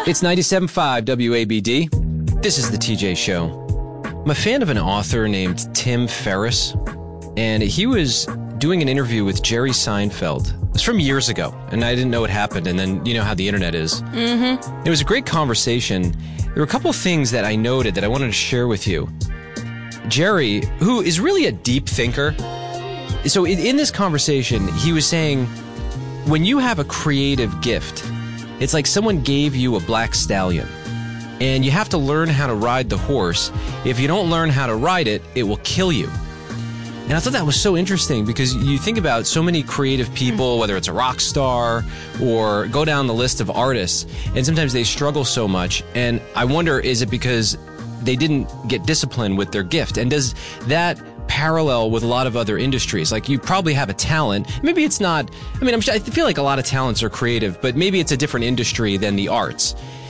It's 97.5 WABD. This is the TJ Show. I'm a fan of an author named Tim Ferriss, and he was doing an interview with Jerry Seinfeld. It was from years ago, and I didn't know what happened, and then you know how the internet is. It was a great conversation. There were a couple of things that I noted that I wanted to share with you. Jerry, who is really a deep thinker, so in this conversation, he was saying, when you have a creative gift, it's like someone gave you a black stallion, and you have to learn how to ride the horse. If you don't learn how to ride it, it will kill you. And I thought that was so interesting because you think about so many creative people, whether it's a rock star or go down the list of artists, and sometimes they struggle so much. And I wonder, is it because they didn't get disciplined with their gift? And does that parallel with a lot of other industries? Like, you probably have a talent. Maybe it's not, I feel like a lot of talents are creative, but maybe it's a different industry than the arts.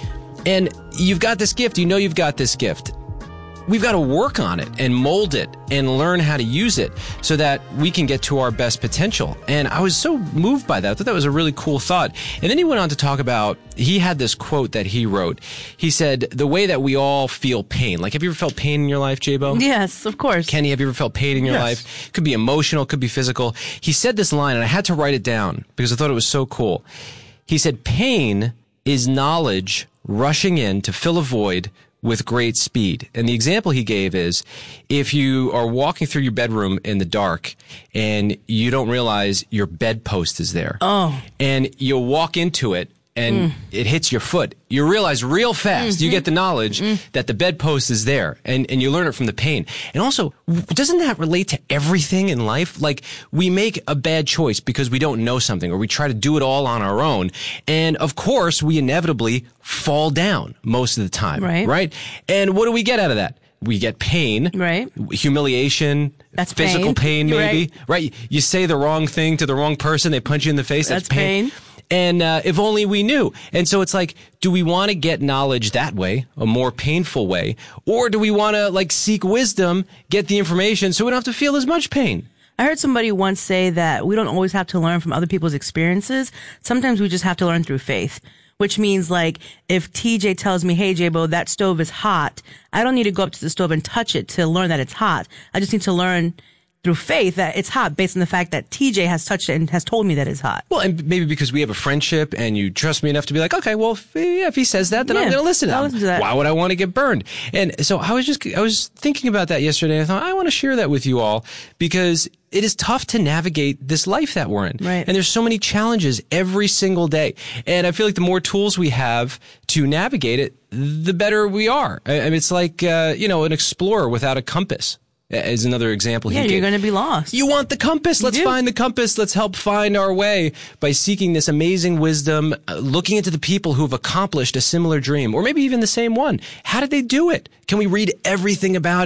And you've got this gift, you know you've got this gift. We've got to work on it and mold it and learn how to use it so that we can get to our best potential. And I was so moved by that. I thought that was a really cool thought. And then he went on to talk about, he had this quote that he wrote. He said, the way that we all feel pain. Like, have you ever felt pain in your life, J-Bo? Yes, of course. Kenny, have you ever felt pain in your life? Could be emotional, could be physical. He said this line, and I had to write it down because I thought it was so cool. He said, pain is knowledge rushing in to fill a void with great speed. And the example he gave is, if you are walking through your bedroom in the dark and you don't realize your bedpost is there, and you'll walk into it and it hits your foot, you realize real fast, you get the knowledge that the bedpost is there, and you learn it from the pain. And also, doesn't that relate to everything in life? Like, we make a bad choice because we don't know something, or we try to do it all on our own. And of course, we inevitably fall down most of the time. Right? And what do we get out of that? We get pain, humiliation, that's physical pain maybe, right? You say the wrong thing to the wrong person, they punch you in the face, that's pain. And if only we knew. And so it's like, do we want to get knowledge that way, a more painful way? Or do we want to, like, seek wisdom, get the information so we don't have to feel as much pain? I heard somebody once say that we don't always have to learn from other people's experiences. Sometimes we just have to learn through faith. Which means, like, if TJ tells me, hey, J-Bo, that stove is hot, I don't need to go up to the stove and touch it to learn that it's hot. I just need to learn through faith that it's hot based on the fact that TJ has touched it and has told me that it's hot. Well, and maybe because we have a friendship and you trust me enough to be like, okay, well, if he says that, then I'm going to listen to him. I'll listen to that. Why would I want to get burned? And so I was thinking about that yesterday, and I thought, I want to share that with you all because it is tough to navigate this life that we're in. Right. And there's so many challenges every single day. And I feel like the more tools we have to navigate it, the better we are. I mean, it's like, an explorer without a compass. Is another example he gave. You're going to be lost. You want the compass. Let's find the compass. Let's help find our way by seeking this amazing wisdom, looking into the people who have accomplished a similar dream, or maybe even the same one. How did they do it? Can we read everything about it?